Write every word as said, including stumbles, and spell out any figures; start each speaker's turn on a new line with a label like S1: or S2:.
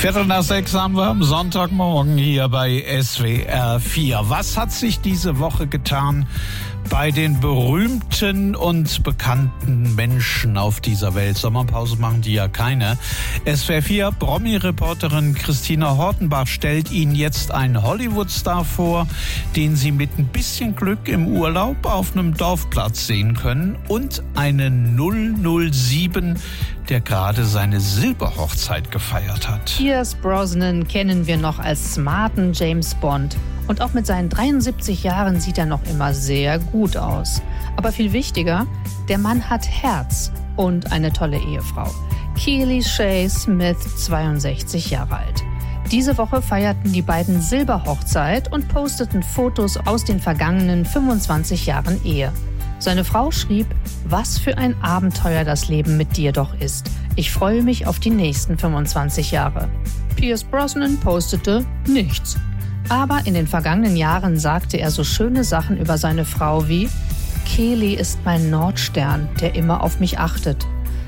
S1: Viertel nach sechs haben wir am Sonntagmorgen hier bei S W R vier. Was hat sich diese Woche getan bei den berühmten und bekannten Menschen auf dieser Welt? Sommerpause machen die ja keine. S W R vier Promi-Reporterin Christina Hortenbach stellt Ihnen jetzt einen Hollywood-Star vor, den Sie mit ein bisschen Glück im Urlaub auf einem Dorfplatz sehen können, und einen null null sieben, der gerade seine Silberhochzeit gefeiert hat.
S2: Pierce Brosnan kennen wir noch als smarten James Bond. Und auch mit seinen dreiundsiebzig Jahren sieht er noch immer sehr gut aus. Aber viel wichtiger, der Mann hat Herz und eine tolle Ehefrau. Keely Shea Smith, zweiundsechzig Jahre alt. Diese Woche feierten die beiden Silberhochzeit und posteten Fotos aus den vergangenen fünfundzwanzig Jahren Ehe. Seine Frau schrieb: Was für ein Abenteuer das Leben mit dir doch ist. Ich freue mich auf die nächsten fünfundzwanzig Jahre. Pierce Brosnan postete nichts. Aber in den vergangenen Jahren sagte er so schöne Sachen über seine Frau wie: Keely ist mein Nordstern, der immer auf mich achtet.